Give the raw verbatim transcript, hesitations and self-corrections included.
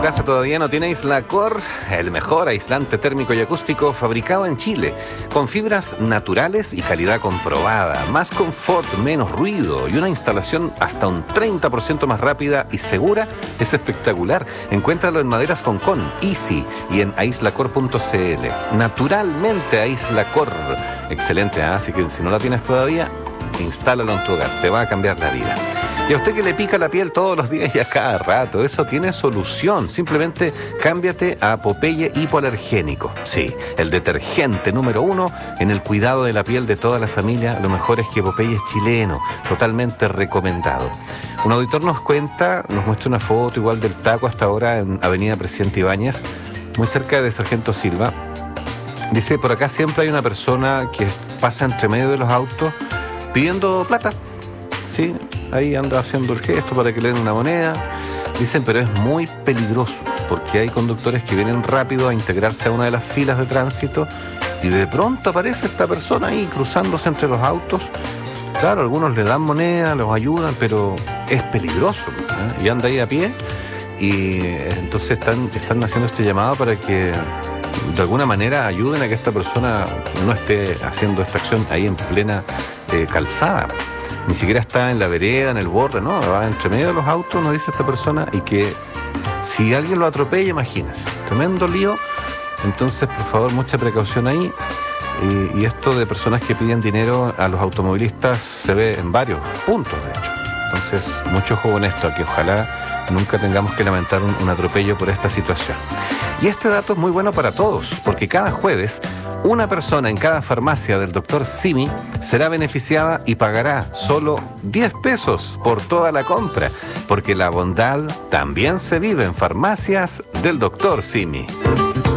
casa todavía no tiene Aislacor, el mejor aislante térmico y acústico fabricado en Chile, con fibras naturales y calidad comprobada, más confort, menos ruido y una instalación hasta un treinta por ciento más rápida y segura, es espectacular. Encuéntralo en Maderas Concón, Easy y en aislacor punto c l. Naturalmente Aislacor, excelente, ¿eh? Así que si no la tienes todavía, instálalo en tu hogar, te va a cambiar la vida. Y a usted que le pica la piel todos los días y a cada rato, eso tiene solución. Simplemente cámbiate a Popeye hipoalergénico. Sí, el detergente número uno en el cuidado de la piel de toda la familia. Lo mejor es que Popeye es chileno, totalmente recomendado. Un auditor nos cuenta, nos muestra una foto igual del taco hasta ahora en Avenida Presidente Ibáñez, muy cerca de Sargento Silva. Dice, por acá siempre hay una persona que pasa entre medio de los autos pidiendo plata. Sí, ahí anda haciendo el gesto para que le den una moneda. Dicen, pero es muy peligroso porque hay conductores que vienen rápido a integrarse a una de las filas de tránsito y de pronto aparece esta persona ahí cruzándose entre los autos. Claro, algunos le dan moneda, los ayudan, pero es peligroso, ¿eh? Y anda ahí a pie y entonces están, están haciendo este llamado para que de alguna manera ayuden a que esta persona no esté haciendo esta acción ahí en plena eh, calzada. Ni siquiera está en la vereda, en el borde, ¿no? Va entre medio de los autos, nos dice esta persona, y que si alguien lo atropella, imagínense, tremendo lío. Entonces, por favor, mucha precaución ahí. Y, y esto de personas que piden dinero a los automovilistas se ve en varios puntos, de hecho. Entonces, mucho ojo con esto, que ojalá nunca tengamos que lamentar un, un atropello por esta situación. Y este dato es muy bueno para todos, porque cada jueves una persona en cada farmacia del doctor Simi será beneficiada y pagará solo diez pesos por toda la compra, porque la bondad también se vive en farmacias del doctor Simi.